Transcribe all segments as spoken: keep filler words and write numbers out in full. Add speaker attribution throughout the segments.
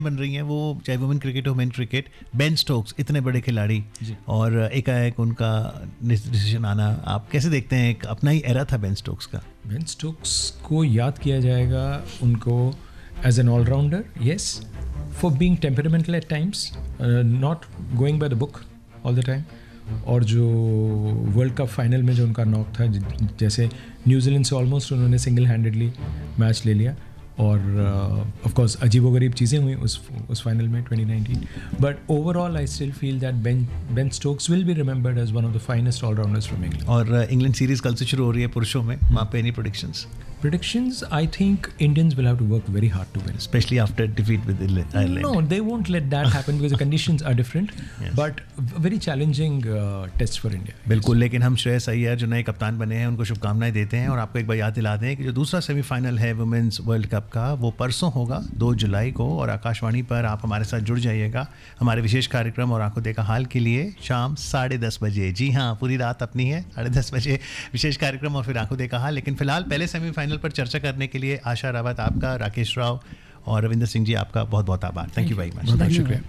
Speaker 1: बन रही हैं वो, चाहे वुमेन क्रिकेट हो मेन क्रिकेट, बेन स्टोक्स इतने बड़े खिलाड़ी और एकाएक उनका डिसीजन आना, आप कैसे देखते हैं? एक अपना ही एरा था बेन स्टोक्स का।
Speaker 2: बेन स्टोक्स को याद किया जाएगा उनको as an allrounder, yes, for being temperamental eight times, not going by the book all the time. और जो वर्ल्ड कप फाइनल में जो उनका नॉक था, जैसे न्यूजीलैंड से ऑलमोस्ट उन्होंने सिंगल हैंडेडली मैच ले लिया, और ऑफ कोर्स अजीबोगरीब चीज़ें हुई उस उस फाइनल में twenty nineteen, but overall I still feel that Ben Ben Stokes will be remembered as one of the finest allrounders from England.
Speaker 1: और इंग्लैंड सीरीज़ कल से शुरू हो रही है पुरुषों में, वहाँ पे any predictions?
Speaker 2: Predictions, I think Indians will have to work very hard to win.
Speaker 1: Especially after defeat with Ireland.
Speaker 2: No, they won't let that happen because the conditions are different. Yes. But very challenging uh, test for India.
Speaker 1: बिल्कुल, लेकिन हम श्रेयस अय्यर जो नए कप्तान बने हैं उनको शुभकामनाएं देते हैं, और आपको एक बार याद दिला दें कि जो दूसरा सेमीफाइनल है वुमेन्स वर्ल्ड कप का वो परसों होगा दो जुलाई को, और आकाशवाणी पर आप हमारे साथ जुड़ जाइएगा हमारे विशेष कार्यक्रम और आंखों देखा हाल के लिए शाम साढ़े दस बजे। जी हाँ, पूरी रात अपनी है, साढ़े दस बजे विशेष कार्यक्रम और फिर आंखों देखा हाल। लेकिन फिलहाल पहले सेमीफाइनल पर चर्चा करने के लिए आशा रावत आपका, राकेश राव और रविंदर सिंह जी आपका बहुत बहुत आभार। Thank you very much.
Speaker 2: बहुत बहुत शुक्रिया।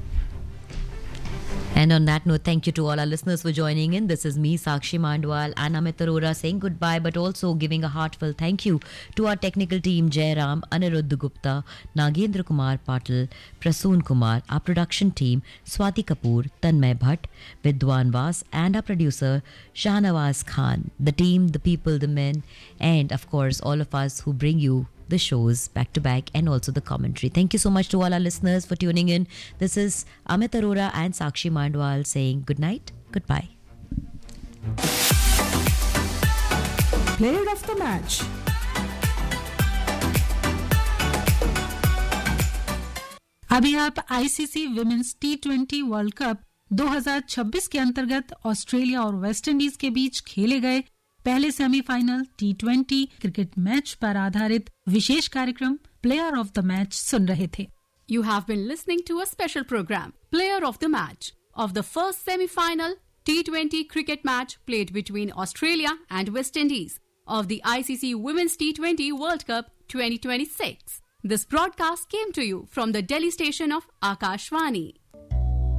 Speaker 3: And on that note, thank you to all our listeners for joining in. This is me, Sakshi Mandwal, and Amit Arora saying goodbye, but also giving a heartfelt thank you to our technical team, Jairam, Aniruddha Gupta, Nagendra Kumar Patil, Prasoon Kumar, our production team, Swati Kapoor, Tanmay Bhatt, Vidwan Vas, and our producer, Shahnawaz Khan. The team, the people, the men, and of course, all of us who bring you the shows back to back and also the commentary. Thank you so much to all our listeners for tuning in. This is Amit Arora and Sakshi Mandwal saying good night, goodbye.
Speaker 4: Player of the match.
Speaker 5: अभी आप ICC women's T twenty world cup दो हज़ार छब्बीस के अंतर्गत Australia और West Indies के बीच खेले गए पहले semifinal T twenty cricket match पर आधारित विशेष कार्यक्रम प्लेयर ऑफ द मैच सुन रहे थे।
Speaker 6: You have been listening to a special program, Player of the Match, of the first semi-final T twenty cricket match played between Australia and West Indies of the I C C Women's T twenty World Cup twenty twenty-six. This broadcast came to you from the Delhi station of Akashvani.